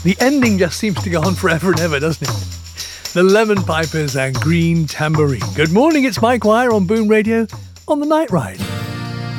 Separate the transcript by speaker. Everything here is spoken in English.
Speaker 1: The ending just seems to go on forever and ever, doesn't it? The Lemon Pipers and Green Tambourine. Good morning, it's Mike Wire on Boom Radio on The Night Ride.